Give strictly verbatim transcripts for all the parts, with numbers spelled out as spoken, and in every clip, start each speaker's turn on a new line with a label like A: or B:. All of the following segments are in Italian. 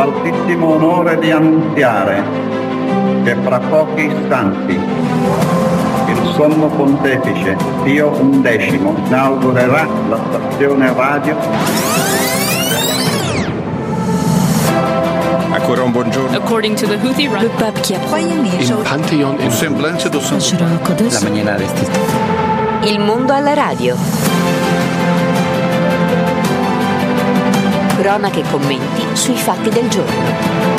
A: l'altissimo onore di annunziare che fra pochi istanti il Sommo Pontefice Pio undicesimo inaugurerà la stazione radio.
B: Ancora un buongiorno.
C: According to the Houthi,
D: le pape qui a
B: Il Pantheon in semblanza do
E: La maniera restita.
F: Il mondo alla radio. Cronache e commenti sui fatti del giorno.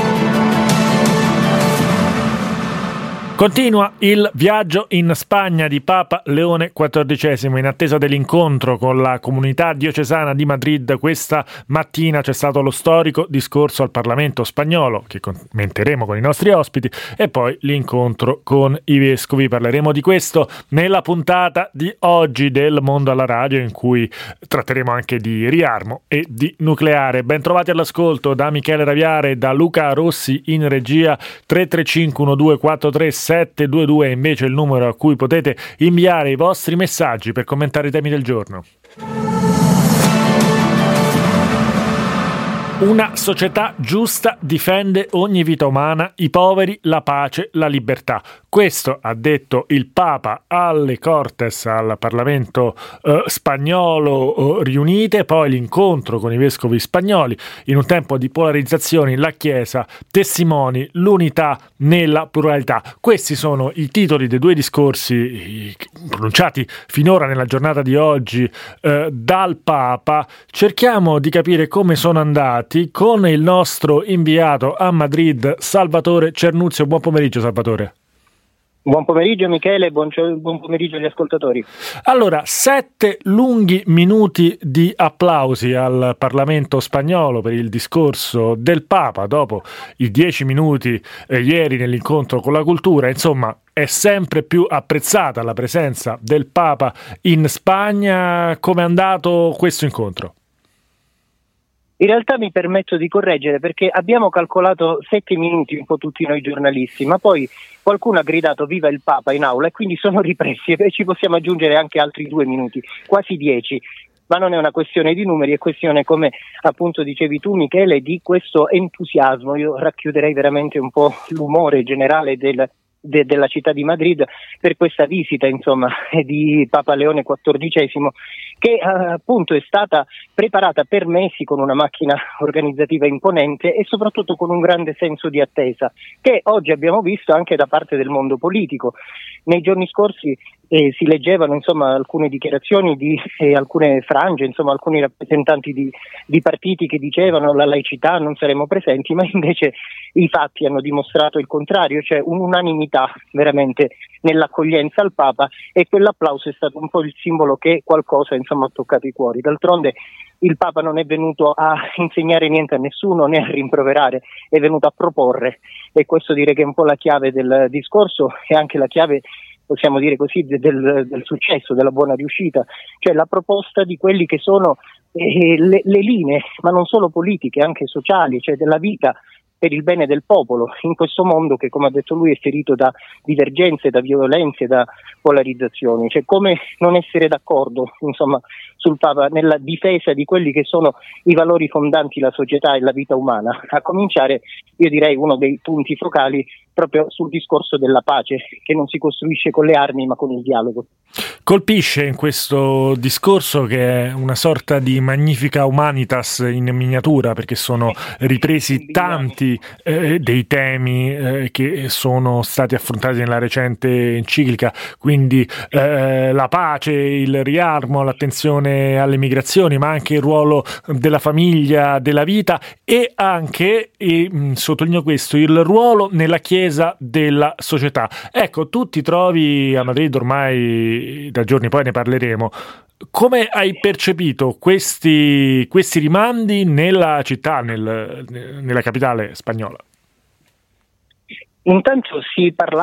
G: Continua il viaggio in Spagna di Papa Leone quattordicesimo. In attesa dell'incontro con la comunità diocesana di Madrid, questa mattina c'è stato lo storico discorso al Parlamento spagnolo, che commenteremo con i nostri ospiti, e poi l'incontro con i vescovi. Parleremo di questo nella puntata di oggi del Mondo alla Radio, in cui tratteremo anche di riarmo e di nucleare. Ben trovati all'ascolto da Michele Raviare e da Luca Rossi in regia. Tre tre cinque uno due quattro tre sette due due è invece il numero a cui potete inviare i vostri messaggi per commentare i temi del giorno. Una società giusta difende ogni vita umana, i poveri, la pace, la libertà. Questo ha detto il Papa alle Cortes, al Parlamento eh, spagnolo eh, riunite, poi l'incontro con i vescovi spagnoli. In un tempo di polarizzazioni la Chiesa testimoni l'unità nella pluralità. Questi sono i titoli dei due discorsi pronunciati finora nella giornata di oggi eh, dal Papa. Cerchiamo di capire come sono andati con il nostro inviato a Madrid, Salvatore Cernuzio. Buon pomeriggio, Salvatore.
H: Buon pomeriggio Michele, buon, buon pomeriggio agli ascoltatori.
G: Allora, sette lunghi minuti di applausi al Parlamento spagnolo per il discorso del Papa, dopo i dieci minuti eh, ieri nell'incontro con la cultura. Insomma, è sempre più apprezzata la presenza del Papa in Spagna. Come è andato questo incontro?
H: In realtà mi permetto di correggere, perché abbiamo calcolato sette minuti un po' tutti noi giornalisti, ma poi qualcuno ha gridato viva il Papa in aula e quindi sono ripressi e ci possiamo aggiungere anche altri due minuti, quasi dieci. Ma non è una questione di numeri, è questione, come appunto dicevi tu Michele, di questo entusiasmo. Io racchiuderei veramente un po' l'umore generale del De, della città di Madrid per questa visita, insomma, di Papa Leone quattordicesimo, che uh, appunto è stata preparata per mesi con una macchina organizzativa imponente e soprattutto con un grande senso di attesa, che oggi abbiamo visto anche da parte del mondo politico. Nei giorni scorsi eh, si leggevano insomma alcune dichiarazioni di eh, alcune frange, insomma alcuni rappresentanti di, di partiti che dicevano la laicità, non saremo presenti, ma invece i fatti hanno dimostrato il contrario, cioè un'unanimità veramente nell'accoglienza al Papa, e quell'applauso è stato un po' il simbolo che qualcosa insomma ha toccato i cuori. D'altronde il Papa non è venuto a insegnare niente a nessuno né a rimproverare, è venuto a proporre, e questo direi che è un po' la chiave del discorso e anche la chiave, possiamo dire così, del, del successo, della buona riuscita, cioè la proposta di quelli che sono eh, le, le linee, ma non solo politiche, anche sociali, cioè della vita per il bene del popolo in questo mondo che, come ha detto lui, è ferito da divergenze, da violenze, da polarizzazioni. Cioè, come non essere d'accordo insomma sul Papa nella difesa di quelli che sono i valori fondanti la società e la vita umana, a cominciare, io direi, uno dei punti focali proprio sul discorso della pace, che non si costruisce con le armi ma con il dialogo.
G: Colpisce in questo discorso che è una sorta di Magnifica Humanitas in miniatura, perché sono ripresi tanti eh, dei temi eh, che sono stati affrontati nella recente enciclica, quindi eh, la pace, il riarmo, l'attenzione alle migrazioni, ma anche il ruolo della famiglia, della vita, e anche, e mh, sottolineo questo, il ruolo nella Chiesa della società. Ecco, tu ti trovi a Madrid ormai da giorni, poi ne parleremo. Come hai percepito questi, questi rimandi nella città, nel, nella capitale spagnola?
H: Intanto si parla